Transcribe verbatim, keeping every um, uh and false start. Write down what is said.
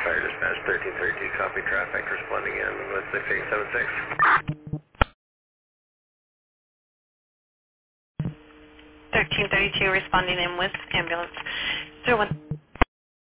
Fire Dispatch thirteen thirty-two, copy traffic, responding in with six eight seven six. thirteen thirty-two responding in with ambulance. zero one